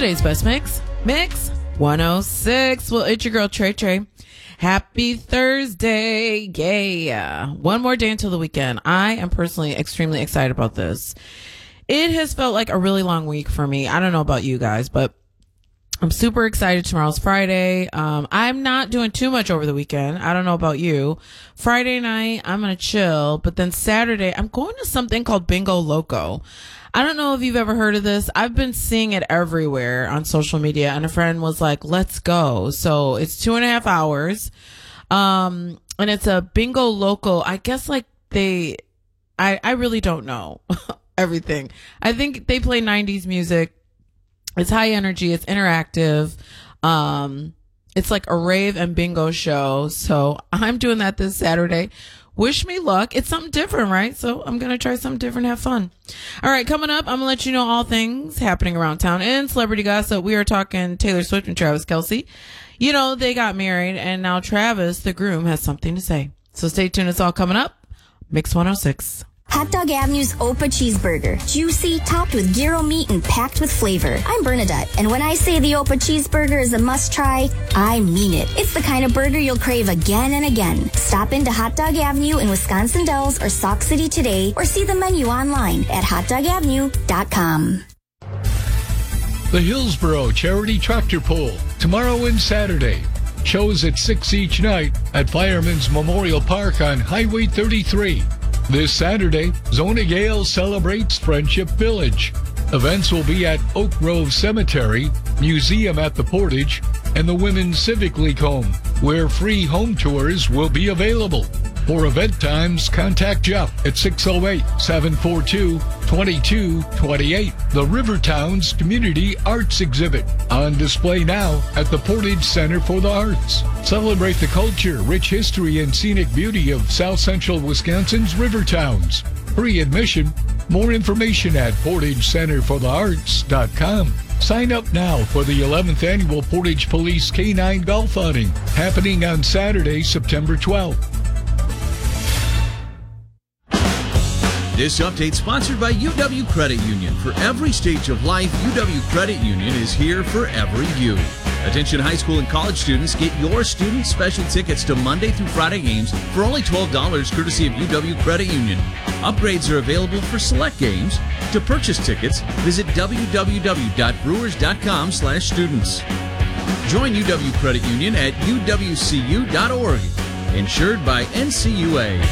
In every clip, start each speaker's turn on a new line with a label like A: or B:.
A: Today's best mix 106. Well, it's your girl Trey Trey. Happy Thursday. Yeah. One more day until the weekend. I am personally extremely excited about this. It has felt like a really long week for me. I don't know about you guys, but I'm super excited. Tomorrow's Friday. I'm not doing too much over the weekend. I don't know about you. Friday night, I'm going to chill. But then Saturday, I'm going to something called Bingo Loco. I don't know if you've ever heard of this. I've been seeing it everywhere on social media, and a friend was like, let's go. So it's 2.5 hours. And it's a Bingo Loco. I guess like I really don't know everything. I think they play 90s music. It's high energy. It's interactive. It's like a rave and bingo show. So I'm doing that this Saturday. Wish me luck. It's something different, right? So I'm going to try something different, have fun. All right, coming up, I'm going to let you know all things happening around town in celebrity gossip. We are talking Taylor Swift and Travis Kelce. You know, they got married, and now Travis, the groom, has something to say. So stay tuned. It's all coming up. Mix 106.
B: Hot Dog Avenue's Opa Cheeseburger. Juicy, topped with gyro meat and packed with flavor. I'm Bernadette, and when I say the Opa Cheeseburger is a must-try, I mean it. It's the kind of burger you'll crave again and again. Stop into Hot Dog Avenue in Wisconsin Dells or Sauk City today, or see the menu online at hotdogavenue.com.
C: The Hillsboro Charity Tractor Pull, tomorrow and Saturday. Shows at 6 each night at Fireman's Memorial Park on Highway 33. This Saturday, Zona Gale celebrates Friendship Village. Events will be at Oak Grove Cemetery, Museum at the Portage, and the Women's Civic League Home, where free home tours will be available. For event times, contact Jeff at 608-742-2228. The Rivertowns Community Arts Exhibit, on display now at the Portage Center for the Arts. Celebrate the culture, rich history, and scenic beauty of South Central Wisconsin's Rivertowns. Free admission. More information at PortageCenterForTheArts.com. Sign up now for the 11th Annual Portage Police K-9 Golf Outing, happening on Saturday, September 12th.
D: This update sponsored by UW Credit Union. For every stage of life, UW Credit Union is here for every you. Attention high school and college students, get your student special tickets to Monday through Friday games for only $12 courtesy of UW Credit Union. Upgrades are available for select games. To purchase tickets, visit www.brewers.com/students. Join UW Credit Union at uwcu.org. Insured by NCUA.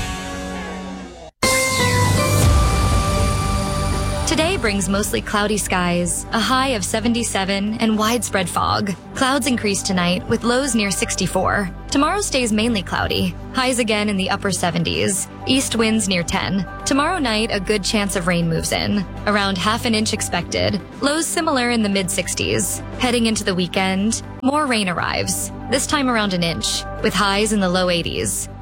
E: Today brings mostly cloudy skies, a high of 77, and widespread fog. Clouds increase tonight with lows near 64. Tomorrow stays mainly cloudy. Highs again in the upper 70s. East winds near 10. Tomorrow night, a good chance of rain moves in. Around half an inch expected. Lows similar in the mid-60s. Heading into the weekend, more rain arrives. This time around an inch, with highs in the low 80s.